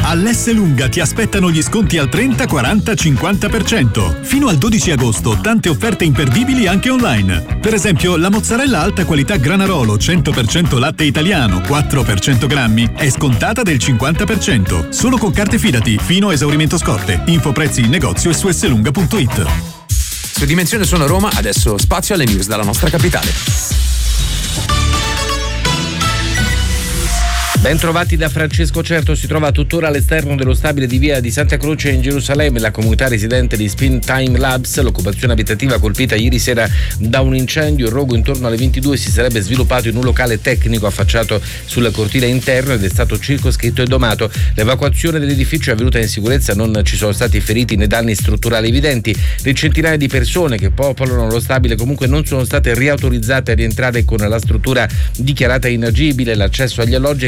All'Esselunga ti aspettano gli sconti al 30, 40, 50%. Fino al 12 agosto tante offerte imperdibili anche online. Per esempio la mozzarella alta qualità Granarolo 100% latte italiano 4 per 100 grammi è scontata del 50%. Solo con carte Fidati fino a esaurimento scorte. Info prezzi in negozio e su esselunga.it. Su Dimensione Sono Roma, adesso spazio alle news dalla nostra capitale. Ben trovati da Francesco Certo. Si trova tuttora all'esterno dello stabile di via di Santa Croce in Gerusalemme la comunità residente di Spin Time Labs. L'occupazione abitativa colpita ieri sera da un incendio. Il rogo intorno alle 22 si sarebbe sviluppato in un locale tecnico affacciato sul cortile interno ed è stato circoscritto e domato. L'evacuazione dell'edificio è avvenuta in sicurezza, non ci sono stati feriti né danni strutturali evidenti. Le centinaia di persone che popolano lo stabile comunque non sono state riautorizzate a rientrare con la struttura dichiarata inagibile. L'accesso agli alloggi è